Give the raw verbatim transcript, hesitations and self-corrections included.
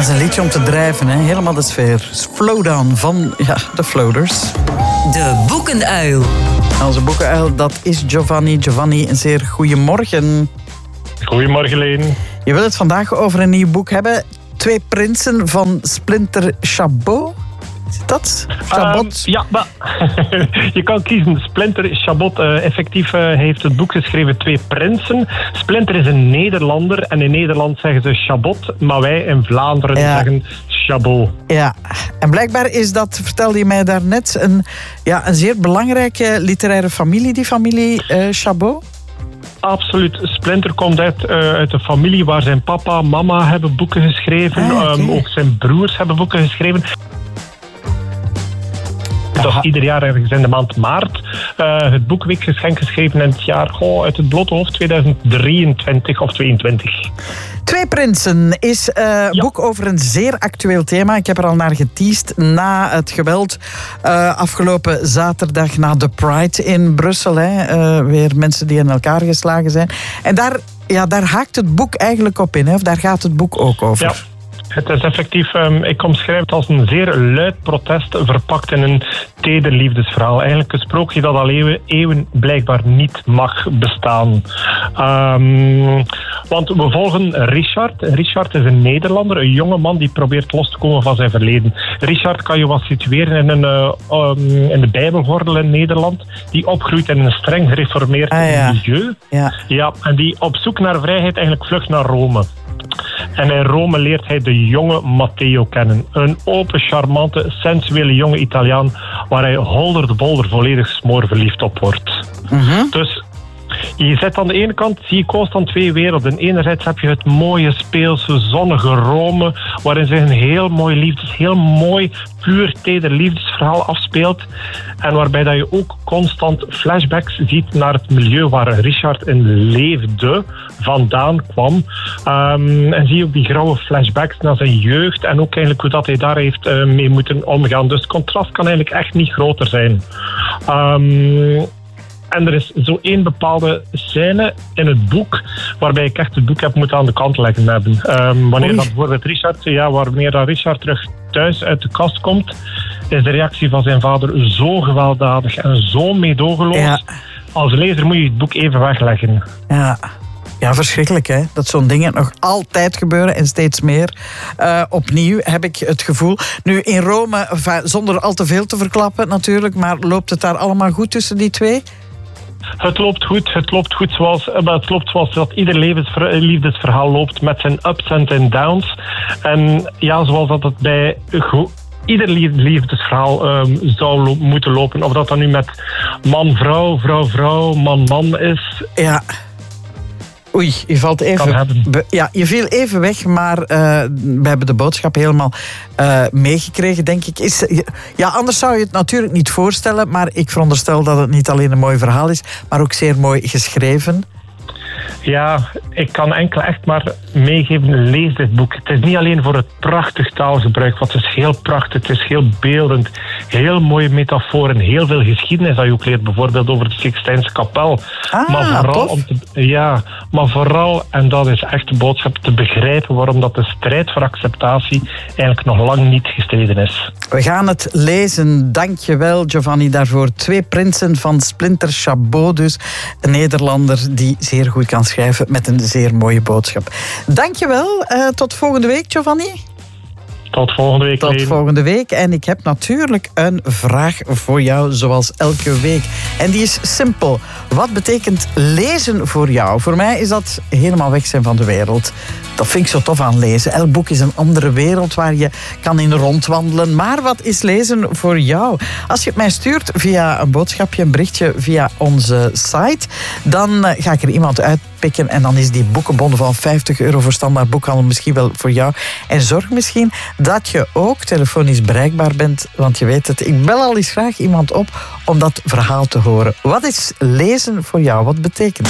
is een liedje om te drijven, hè? Helemaal de sfeer. Flowdown van ja, de Floaters. De Boekenuil. Onze boekenuil, dat is Giovanni. Giovanni, een zeer goeiemorgen. Goedemorgen, Leen. Je wil het vandaag over een nieuw boek hebben. Twee prinsen van Splinter Chabot. Is dat? Chabot? Um, ja, maar je kan kiezen. Splinter Chabot, uh, effectief uh, heeft het boek geschreven Twee Prinsen. Splinter is een Nederlander en in Nederland zeggen ze Chabot, maar wij in Vlaanderen ja. zeggen Chabot. Ja, en blijkbaar is dat, vertelde je mij daarnet, een, ja, een zeer belangrijke literaire familie, die familie uh, Chabot. Absoluut. Splinter komt uit, uh, uit een familie waar zijn papa, mama hebben boeken geschreven. Ah, okay. um, ook zijn broers hebben boeken geschreven. Dat is ieder jaar ergens in de maand maart. Uh, het boekweekgeschenk geschreven in het jaar oh, uit het blote hoofd tweeduizend drieëntwintig of tweeëntwintig. Twee Prinsen is uh, een ja. boek over een zeer actueel thema. Ik heb er al naar geteased na het geweld uh, afgelopen zaterdag na de Pride in Brussel. Hè. Uh, weer mensen die in elkaar geslagen zijn. En daar, ja, daar haakt het boek eigenlijk op in. Hè. Of daar gaat het boek ook over. Ja. Het is effectief, um, ik omschrijf het als een zeer luid protest verpakt in een teder liefdesverhaal. Eigenlijk een sprookje dat al eeuwen, eeuwen blijkbaar niet mag bestaan. Um, want we volgen Richard. Richard is een Nederlander, een jonge man die probeert los te komen van zijn verleden. Richard kan je wat situeren in, een, uh, um, in de Bijbelgordel in Nederland. Die opgroeit in een streng gereformeerd ah, ja. milieu. Ja. Ja, en die op zoek naar vrijheid eigenlijk vlucht naar Rome. En in Rome leert hij de jonge Matteo kennen. Een open, charmante, sensuele jonge Italiaan waar hij holder de bolder volledig smoorverliefd op wordt. Mm-hmm. Dus je zit aan de ene kant, zie je constant twee werelden. Enerzijds heb je het mooie, speelse, zonnige Rome, waarin zich een heel mooi liefdes, heel mooi, puur teder liefdesverhaal afspeelt. En waarbij dat je ook constant flashbacks ziet naar het milieu waar Richard in leefde, vandaan kwam. Um, en zie je ook die grauwe flashbacks naar zijn jeugd en ook eigenlijk hoe dat hij daar heeft uh, mee moeten omgaan. Dus het contrast kan eigenlijk echt niet groter zijn. Um, En er is zo één bepaalde scène in het boek waarbij ik echt het boek heb moeten aan de kant leggen hebben. Um, wanneer dat bijvoorbeeld Richard, ja, wanneer dat Richard terug thuis uit de kast komt, is de reactie van zijn vader zo gewelddadig en zo meedogenloos. Ja. Als lezer moet je het boek even wegleggen. Ja. Ja, verschrikkelijk hè, dat zo'n dingen nog altijd gebeuren en steeds meer. Uh, opnieuw heb ik het gevoel. Nu in Rome, zonder al te veel te verklappen natuurlijk, maar loopt het daar allemaal goed tussen die twee? Het loopt goed, het loopt goed zoals, het loopt zoals dat ieder liefdesverhaal loopt met zijn ups en zijn downs. En ja, zoals dat het bij ieder liefdesverhaal um, zou lo- moeten lopen. Of dat dan nu met man-vrouw, vrouw-vrouw, man-man is. Ja. Oei, je valt even. Be, ja, je viel even weg, maar uh, we hebben de boodschap helemaal uh, meegekregen, denk ik. Is, ja, anders zou je het natuurlijk niet voorstellen, maar ik veronderstel dat het niet alleen een mooi verhaal is, maar ook zeer mooi geschreven. Ja, ik kan enkel echt maar meegeven, lees dit boek. Het is niet alleen voor het prachtig taalgebruik, want het is heel prachtig, het is heel beeldend, heel mooie metaforen, heel veel geschiedenis dat je ook leert, bijvoorbeeld over de Sixtijnse kapel. Ah, maar vooral tof. om te, ja, maar vooral, en dat is echt de boodschap, te begrijpen waarom dat de strijd voor acceptatie eigenlijk nog lang niet gestreden is. We gaan het lezen. Dank je wel, Giovanni, daarvoor. Twee Prinsen van Splinter Chabot, dus een Nederlander die zeer goed kan schrijven met een zeer mooie boodschap. Dank je wel. Uh, tot volgende week, Giovanni. Tot volgende week. Tot Leen. volgende week. En ik heb natuurlijk een vraag voor jou, zoals elke week. En die is simpel. Wat betekent lezen voor jou? Voor mij is dat helemaal weg zijn van de wereld. Dat vind ik zo tof aan lezen. Elk boek is een andere wereld waar je kan in rondwandelen. Maar wat is lezen voor jou? Als je het mij stuurt via een boodschapje, een berichtje via onze site, dan ga ik er iemand uitpikken en dan is die boekenbon van vijftig euro voor standaard boekhandel misschien wel voor jou. En zorg misschien dat je ook telefonisch bereikbaar bent, want je weet het, ik bel al eens graag iemand op om dat verhaal te horen. Wat is lezen voor jou? Wat betekent